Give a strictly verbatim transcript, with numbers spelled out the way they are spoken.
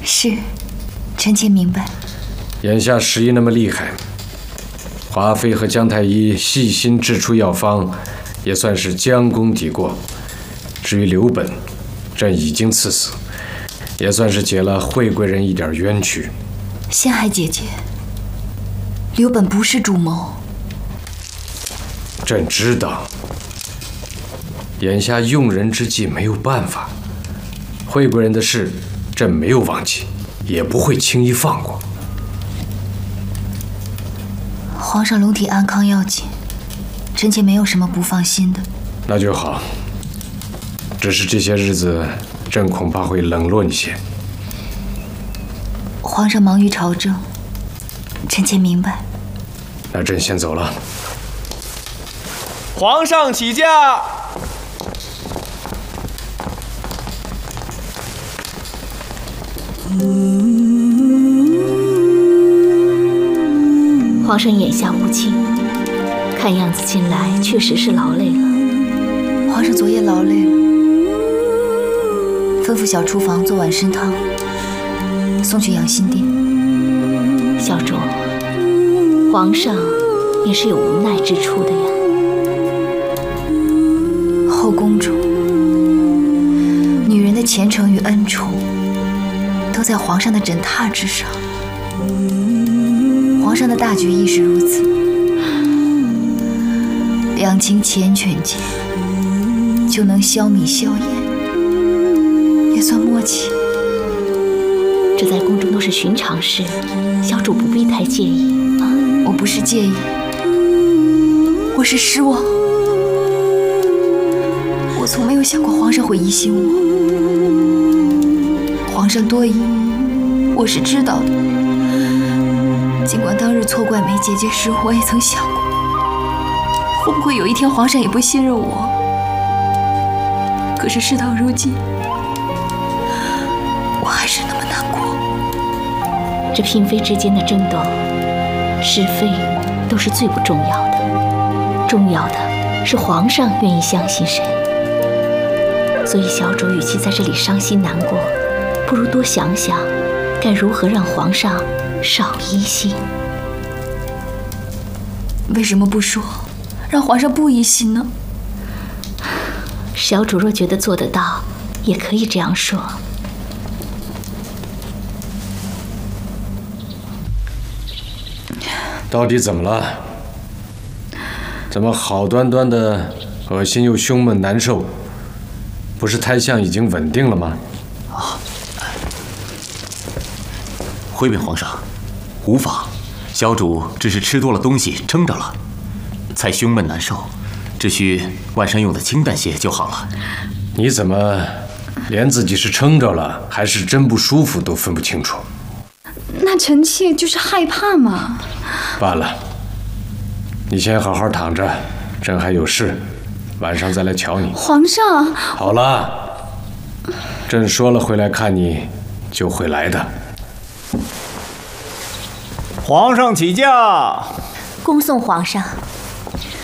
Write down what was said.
是，臣妾明白。 眼下时医那么厉害，华妃和姜太医细心制出药方，也算是将功抵过。至于刘本，朕已经赐死，也算是解了惠贵人一点冤屈。 仙海姐姐，刘本不是主谋。 朕知道，眼下用人之际没有办法。惠贵人的事，朕没有忘记，也不会轻易放过。 皇上龙体安康要紧，臣妾没有什么不放心的。 那就好。只是这些日子，朕恐怕会冷落你些。 皇上忙于朝政，臣妾明白。 那朕先走了。 皇上起驾。 皇上眼下无亲，看样子近来确实是劳累了。 皇上昨夜劳累了，吩咐小厨房做碗参汤，送去养心殿。 小主，皇上也是有无奈之处的呀。 后宫中，女人的前程与恩宠，都在皇上的枕榻之上。皇上的大局亦是如此，两情缱绻间，就能消弭硝烟，也算默契。 这在宫中都是寻常事，小主不必太介意啊。 我不是介意，我是失望。我从没有想过皇上会疑心我。皇上多疑，我是知道的。尽管当日错怪梅姐姐时，我也曾想过，会不会有一天皇上也不信任我。可是事到如今，我还是那么难过。 这嫔妃之间的争斗，是非都是最不重要的，重要的是皇上愿意相信谁。所以小主与其在这里伤心难过，不如多想想该如何让皇上少疑心。 为什么不说让皇上不疑心呢？ 小主若觉得做得到，也可以这样说。 到底怎么了？怎么好端端的恶心又胸闷难受？不是胎相已经稳定了吗？ 啊！回禀皇上，无妨，小主只是吃多了东西撑着了，才胸闷难受，只需晚上用的清淡些就好了。 你怎么连自己是撑着了还是真不舒服都分不清楚？ 那臣妾就是害怕嘛。 罢了，你先好好躺着，朕还有事，晚上再来瞧你。 皇上， 好了，朕说了会来看你，就会来的。 皇上起驾。 恭送皇上。